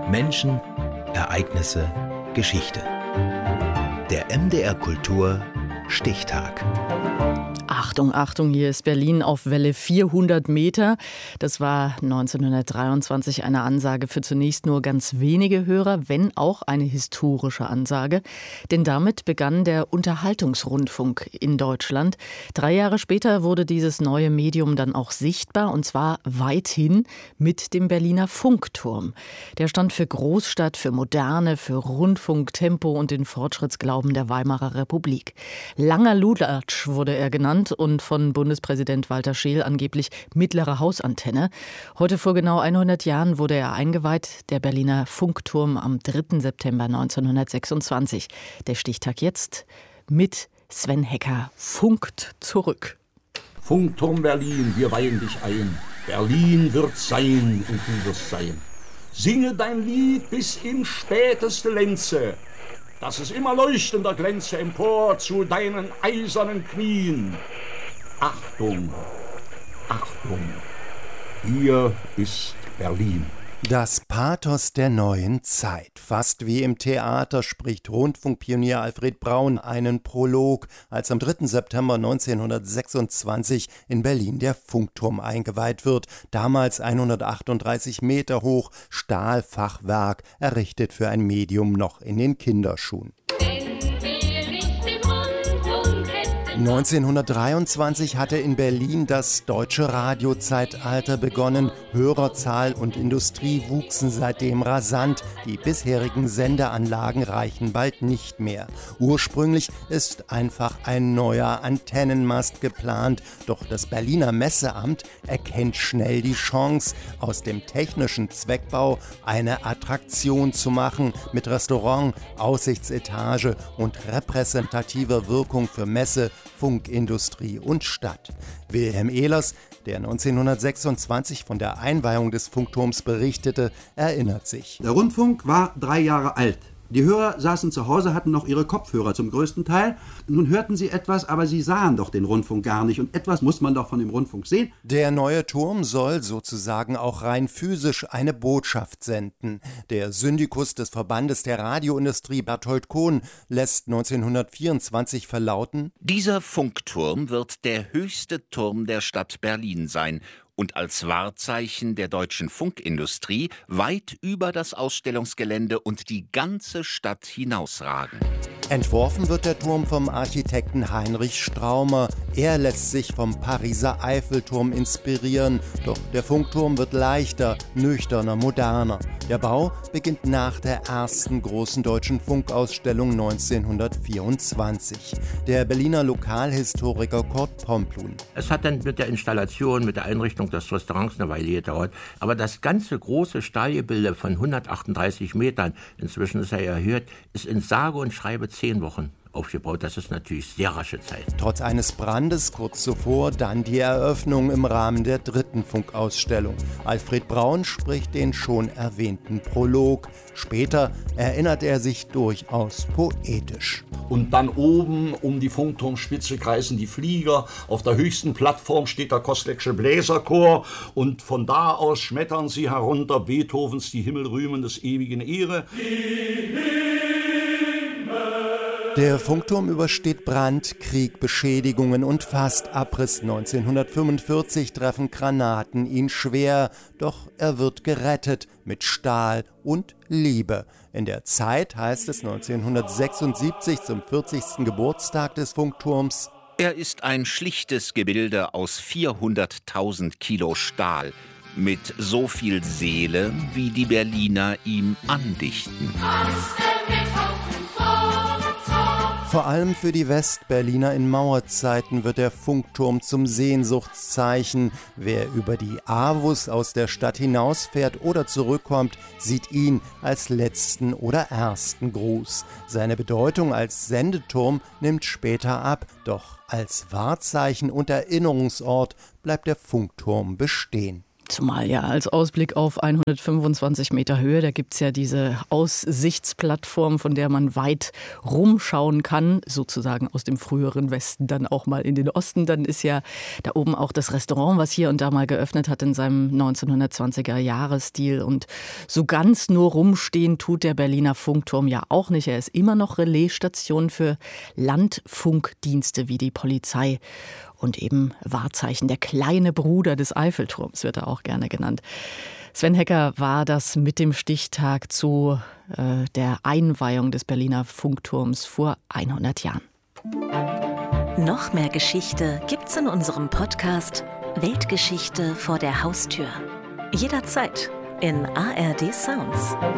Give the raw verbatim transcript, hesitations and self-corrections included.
Menschen, Ereignisse, Geschichte. Der M D R Kultur Stichtag. Achtung, Achtung, hier ist Berlin auf Welle vierhundert Meter. Das war neunzehnhundertdreiundzwanzig eine Ansage für zunächst nur ganz wenige Hörer, wenn auch eine historische Ansage. Denn damit begann der Unterhaltungsrundfunk in Deutschland. Drei Jahre später wurde dieses neue Medium dann auch sichtbar, und zwar weithin mit dem Berliner Funkturm. Der stand für Großstadt, für Moderne, für Rundfunk, Tempo und den Fortschrittsglauben der Weimarer Republik. Langer Lulatsch wurde er genannt und von Bundespräsident Walter Scheel angeblich mittlere Hausantenne. Heute vor genau hundert Jahren wurde er eingeweiht, der Berliner Funkturm am dritten September neunzehnhundertsechsundzwanzig. Der Stichtag jetzt mit Sven Hecker funkt zurück. Funkturm Berlin, wir weihen dich ein. Berlin wird sein und du wirst sein. Singe dein Lied bis in späteste Lenze, dass es immer leuchtender glänze empor zu deinen eisernen Knien. Achtung, Achtung, hier ist Berlin. Das Pathos der neuen Zeit. Fast wie im Theater spricht Rundfunkpionier Alfred Braun einen Prolog, als am dritten September neunzehnhundertsechsundzwanzig in Berlin der Funkturm eingeweiht wird. Damals hundertachtunddreißig Meter hoch, Stahlfachwerk, errichtet für ein Medium noch in den Kinderschuhen. neunzehnhundertdreiundzwanzig hatte in Berlin das deutsche Radiozeitalter begonnen. Hörerzahl und Industrie wuchsen seitdem rasant. Die bisherigen Sendeanlagen reichen bald nicht mehr. Ursprünglich ist einfach ein neuer Antennenmast geplant. Doch das Berliner Messeamt erkennt schnell die Chance, aus dem technischen Zweckbau eine Attraktion zu machen, mit Restaurant, Aussichtsetage und repräsentativer Wirkung für Messe, Funkindustrie und Stadt. Wilhelm Ehlers, der neunzehnhundertsechsundzwanzig von der Einweihung des Funkturms berichtete, erinnert sich. Der Rundfunk war drei Jahre alt. Die Hörer saßen zu Hause, hatten noch ihre Kopfhörer zum größten Teil. Nun hörten sie etwas, aber sie sahen doch den Rundfunk gar nicht. Und etwas muss man doch von dem Rundfunk sehen. Der neue Turm soll sozusagen auch rein physisch eine Botschaft senden. Der Syndikus des Verbandes der Radioindustrie, Berthold Kohn, lässt neunzehnhundertvierundzwanzig verlauten: Dieser Funkturm wird der höchste Turm der Stadt Berlin sein und als Wahrzeichen der deutschen Funkindustrie weit über das Ausstellungsgelände und die ganze Stadt hinausragen. Entworfen wird der Turm vom Architekten Heinrich Straumer. Er lässt sich vom Pariser Eiffelturm inspirieren. Doch der Funkturm wird leichter, nüchterner, moderner. Der Bau beginnt nach der ersten großen deutschen Funkausstellung neunzehnhundertvierundzwanzig. Der Berliner Lokalhistoriker Kurt Pomplun. Es hat dann mit der Installation, mit der Einrichtung des Restaurants eine Weile gedauert. Aber das ganze große Stahlgebilde von hundertachtunddreißig Metern, inzwischen ist er erhöht, ist in sage und schreibe zehn Wochen aufgebaut. Das ist natürlich sehr rasche Zeit. Trotz eines Brandes kurz zuvor dann die Eröffnung im Rahmen der dritten Funkausstellung. Alfred Braun spricht den schon erwähnten Prolog. Später erinnert er sich durchaus poetisch. Und dann oben um die Funkturmspitze kreisen die Flieger. Auf der höchsten Plattform steht der Kostleck'sche Bläserchor. Und von da aus schmettern sie herunter Beethovens Die Himmel rühmen des ewigen Ehre. Der Funkturm übersteht Brand, Krieg, Beschädigungen und fast Abriss. neunzehnhundertfünfundvierzig treffen Granaten ihn schwer, doch er wird gerettet mit Stahl und Liebe. In der Zeit heißt es neunzehnhundertsechsundsiebzig zum vierzigsten Geburtstag des Funkturms: Er ist ein schlichtes Gebilde aus vierhunderttausend Kilo Stahl, mit so viel Seele, wie die Berliner ihm andichten. Vor allem für die Westberliner in Mauerzeiten wird der Funkturm zum Sehnsuchtszeichen. Wer über die Avus aus der Stadt hinausfährt oder zurückkommt, sieht ihn als letzten oder ersten Gruß. Seine Bedeutung als Sendeturm nimmt später ab, doch als Wahrzeichen und Erinnerungsort bleibt der Funkturm bestehen. Zumal ja als Ausblick auf hundertfünfundzwanzig Meter Höhe, da gibt es ja diese Aussichtsplattform, von der man weit rumschauen kann, sozusagen aus dem früheren Westen dann auch mal in den Osten. Dann ist ja da oben auch das Restaurant, was hier und da mal geöffnet hat in seinem neunzehnhundertzwanziger-Jahres-Stil. Und so ganz nur rumstehen tut der Berliner Funkturm ja auch nicht. Er ist immer noch Relaisstation für Landfunkdienste wie die Polizei. Und eben Wahrzeichen, der kleine Bruder des Eiffelturms wird er auch gerne genannt. Sven Hecker war das mit dem Stichtag zu äh, der Einweihung des Berliner Funkturms vor hundert Jahren. Noch mehr Geschichte gibt's in unserem Podcast Weltgeschichte vor der Haustür. Jederzeit in A R D Sounds.